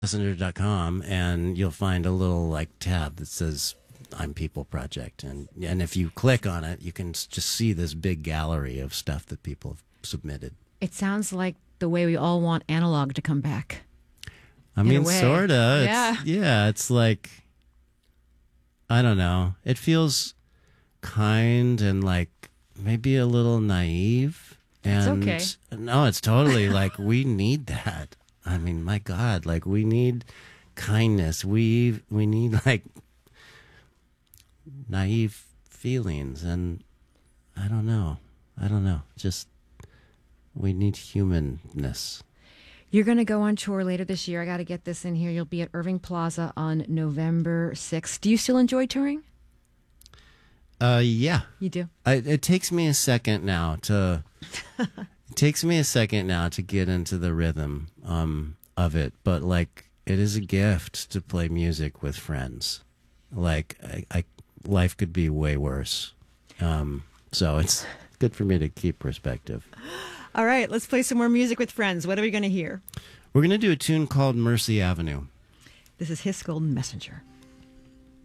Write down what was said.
messenger.com, and you'll find a little like tab that says I'm People Project, and if you click on it, you can just see this big gallery of stuff that people have submitted. It sounds like the way we all want analog to come back. I mean, sort of. Yeah. It's like, I don't know. It feels kind and like maybe a little naive. And it's okay. No, it's totally like we need that. I mean, my God, like we need kindness. We need like naive feelings, and I don't know. Just we need humanness. You're going to go on tour later this year. I got to get this in here. You'll be at Irving Plaza on November 6th. Do you still enjoy touring? Yeah. You do? It takes me a second now to get into the rhythm of it, but like it is a gift to play music with friends. Like life could be way worse. So it's good for me to keep perspective. All right, let's play some more music with friends. What are we going to hear? We're going to do a tune called Mercy Avenue. This is His Golden Messenger.